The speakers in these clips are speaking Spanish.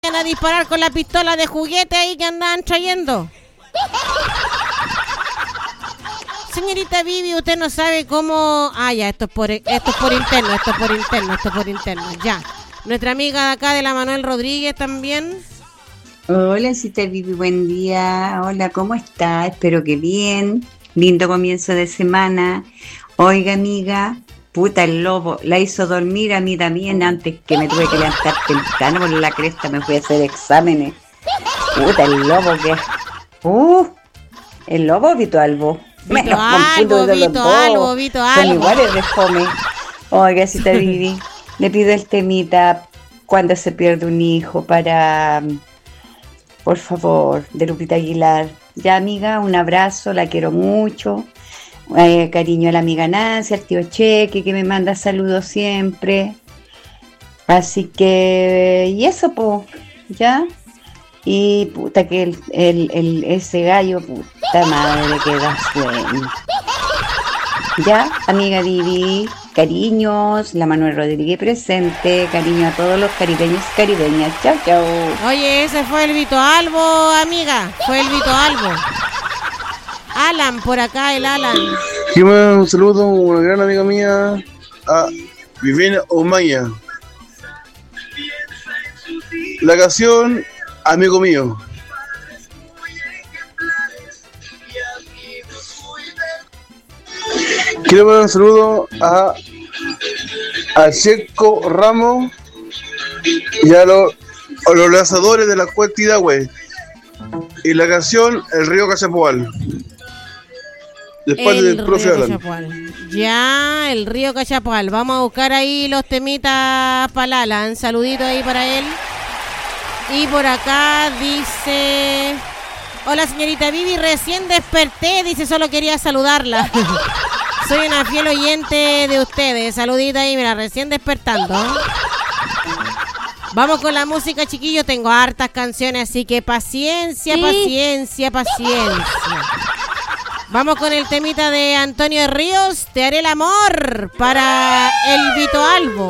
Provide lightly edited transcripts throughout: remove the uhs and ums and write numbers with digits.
a disparar con la pistola de juguete ahí que andaban trayendo. Señorita Vivi, usted no sabe cómo... Ah, ya, esto es por interno, ya. Nuestra amiga de acá de la Manuel Rodríguez también. Hola, Cita Vivi, buen día. Hola, ¿cómo está? Espero que bien. Lindo comienzo de semana. Oiga, amiga, puta, el lobo la hizo dormir a mí también antes que me tuve que levantar temprano por la cresta. Me fui a hacer exámenes. Puta, el lobo que... el lobo Vito Albo. Vito Albo. Son iguales de fome. Oiga, Cita Vivi, le pido el temita cuando se pierde un hijo para... Por favor, de Lupita Aguilar. Ya, amiga, un abrazo, la quiero mucho. Cariño a la amiga Nancy, al tío Cheque, que me manda saludos siempre. Así que, y eso, po, ya. Y puta que ese gallo, puta madre, que da sueño. Ya, amiga Vivi, cariños, la Manuel Rodríguez presente, cariño a todos los caribeños y caribeñas. Chao, chao. Oye, ese fue el Vito Albo, amiga, fue el Vito Albo. Alan, por acá, el Alan. Y un saludo a una gran amiga mía, a Viviana Omaya. La canción Amigo Mío. Quiero mandar un saludo a Checo Ramos y a los lanzadores de la Cuesta Hidagüe. Y la canción El Río Cachapoal. Después del profe Alan. Ya, el Río Cachapoal. Vamos a buscar ahí los temitas para Alan. Saludito ahí para él. Y por acá dice... Hola, señorita Vivi, recién desperté. Dice, solo quería saludarla. Soy una fiel oyente de ustedes. Saludito ahí, mira, recién despertando. Vamos con la música, chiquillos. Tengo hartas canciones, así que paciencia. Vamos con el temita de Antonio Ríos, Te haré el amor, para el Vito Albo,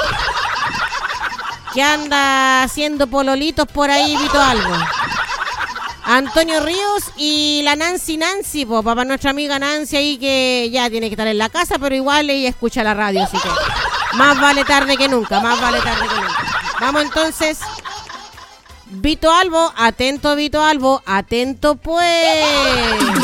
que anda haciendo pololitos por ahí, Vito Albo. Antonio Ríos y la Nancy, po, para nuestra amiga Nancy ahí, que ya tiene que estar en la casa, pero igual ella escucha la radio, así que más vale tarde que nunca. Vamos entonces. Vito Albo, atento pues.